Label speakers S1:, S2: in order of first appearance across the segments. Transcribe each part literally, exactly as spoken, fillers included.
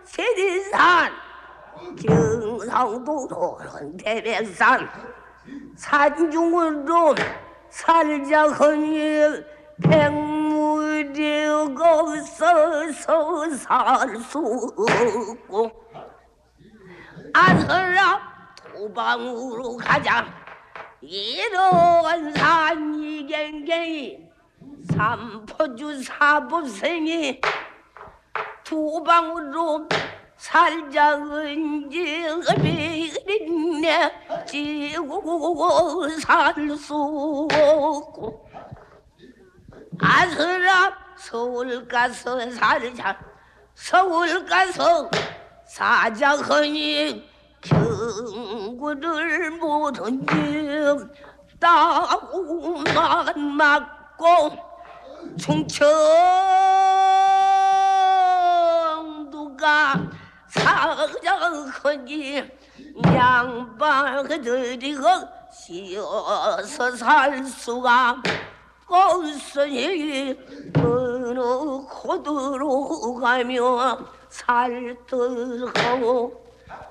S1: 세리산 경상도도는 대백산 산중으로 살자 허니 백무리가 없어서 살 수 없고 아서라 도방으로 가자. 이런 산이 갱갱이 삼포주 사법생이 도방으로 살자 은지 어리네 지고 살 수 없고 아서라 서울 가서 살자. 서울 가서 사자 허니 경구를 못하니 땅만 맞고 충청도가 사자하니 양반들이 씌어서 살 수가 없으니 어느 곳으로 가며 살듯하고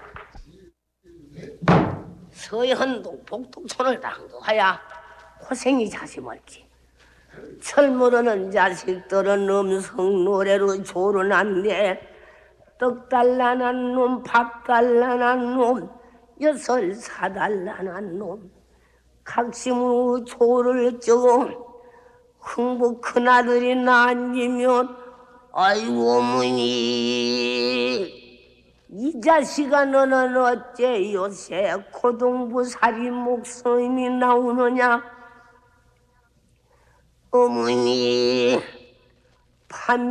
S1: 서현동 복덕촌을 당도하야 고생이 자심할지 철모르는 자식들은 음성 노래로 조른한데 떡 달라난 놈, 밥 달라난 놈, 엿을 사달라난 놈 각심으로 조를 쪄 흥부 큰아들이 낳으면 아이고 어머니 이 자식아 너는 어째 요새 고동부 살이 목숨이 나오느냐. 어머니 밤에